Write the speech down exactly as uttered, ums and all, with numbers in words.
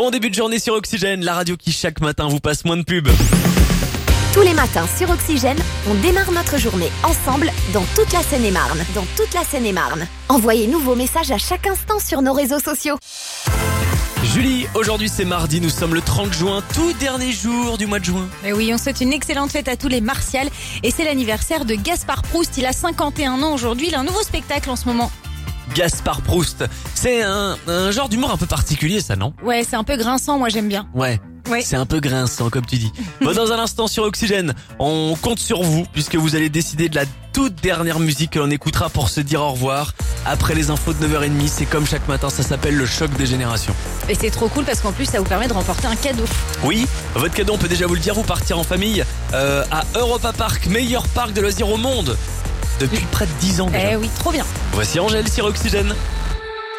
Bon début de journée sur Oxygène, la radio qui chaque matin vous passe moins de pubs. Tous les matins sur Oxygène, on démarre notre journée ensemble dans toute la Seine-et-Marne. Dans toute la Seine-et-Marne. Envoyez-nous vos messages à chaque instant sur nos réseaux sociaux. Julie, aujourd'hui c'est mardi, nous sommes le trente juin, tout dernier jour du mois de juin. Et oui, on souhaite une excellente fête à tous les Martials. Et c'est l'anniversaire de Gaspard Proust. Il a cinquante et un ans aujourd'hui. Il a un nouveau spectacle en ce moment. Gaspard Proust, c'est un, un genre d'humour un peu particulier ça, non? Ouais, c'est un peu grinçant, moi j'aime bien. Ouais. Ouais. C'est un peu grinçant comme tu dis. Bon, dans un instant sur Oxygène, on compte sur vous puisque vous allez décider de la toute dernière musique que l'on écoutera pour se dire au revoir. Après les infos de neuf heures trente, c'est comme chaque matin, ça s'appelle le choc des générations. Et c'est trop cool parce qu'en plus ça vous permet de remporter un cadeau. Oui, votre cadeau on peut déjà vous le dire, vous partir en famille euh, à Europa Park, meilleur parc de loisirs au monde. Depuis près de dix ans déjà. Eh oui, trop bien. Voici Angèle sur Oxygène.